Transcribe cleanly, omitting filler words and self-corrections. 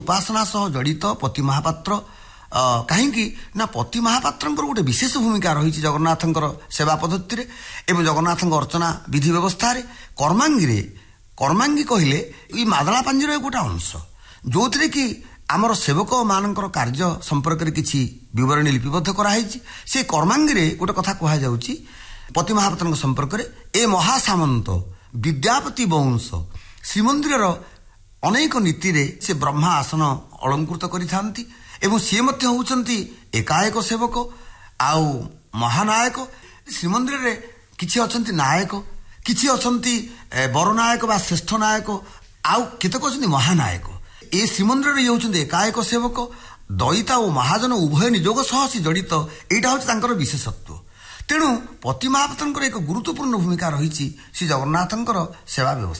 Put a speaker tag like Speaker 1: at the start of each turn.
Speaker 1: ଉପାସନା ସହ ଜଡ଼ିତ ପତି ମହାପାତ୍ର କାହିଁକି ନା ପତି ମହାପାତ୍ରଙ୍କର ଗୋଟେ ବିଶେଷ ଭୂମିକା ରହିଛି ଜଗନ୍ନାଥଙ୍କର ସେବା ପଦ୍ଧତିରେ ଏବଂ ଜଗନ୍ନାଥଙ୍କ ଅର୍ଚ୍ଚନା ବିଧି ବ୍ୟବସ୍ଥାରେ। କର୍ମାଙ୍ଗୀ କହିଲେ ଏଇ ମାଦଳା ପାଞ୍ଜିର ଗୋଟେ ଅଂଶ, ଯୋଉଥିରେ କି ଆମର ସେବକ ମାନଙ୍କର କାର୍ଯ୍ୟ ସମ୍ପର୍କରେ କିଛି ବିବରଣୀ ଲିପିବଦ୍ଧ କରାଯାଇଛି। ସେ କର୍ମାଙ୍ଗୀରେ ଗୋଟେ କଥା କୁହାଯାଉଛି ପତି ମହାପାତ୍ରଙ୍କ ସମ୍ପର୍କରେ, ଏ ମହାସାମନ୍ତ ବିଦ୍ୟାପତି ବଂଶ ଶ୍ରୀମନ୍ଦିରର ଅନେକ ନୀତିରେ ସେ ବ୍ରହ୍ମା ଆସନ ଅଳଙ୍କୃତ କରିଥାନ୍ତି ଏବଂ ସିଏ ମଧ୍ୟ ହେଉଛନ୍ତି ଏକାଏକ ସେବକ ଆଉ ମହାନାୟକ। ଶ୍ରୀମନ୍ଦିରରେ କିଛି ଅଛନ୍ତି ନାୟକ, କିଛି ଅଛନ୍ତି ବରନାୟକ ବା ଶ୍ରେଷ୍ଠ ନାୟକ, ଆଉ କେତେକ ଅଛନ୍ତି ମହାନାୟକ। ଏ ଶ୍ରୀମନ୍ଦିରରେ ଇଏ ହେଉଛନ୍ତି ଏକାଏକ ସେବକ। ଦଇତା ଓ ମହାଜନ ଉଭୟ ନିଯୋଗ ସହ ସେ ଜଡ଼ିତ, ଏଇଟା ହେଉଛି ତାଙ୍କର ବିଶେଷତ୍ୱ। ତେଣୁ ପତି ମହାପାତ୍ରଙ୍କର ଏକ ଗୁରୁତ୍ୱପୂର୍ଣ୍ଣ ଭୂମିକା ରହିଛି ଶ୍ରୀ ଜଗନ୍ନାଥଙ୍କର ସେବା ବ୍ୟବସ୍ଥା।